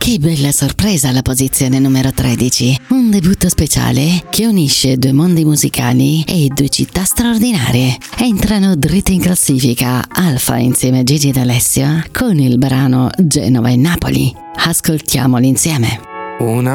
Che bella sorpresa alla posizione numero 13. Un debutto speciale che unisce due mondi musicali e due città straordinarie. Entrano dritti in classifica Alfa insieme a Gigi D'Alessio con il brano Genova e Napoli. Ascoltiamoli insieme. Una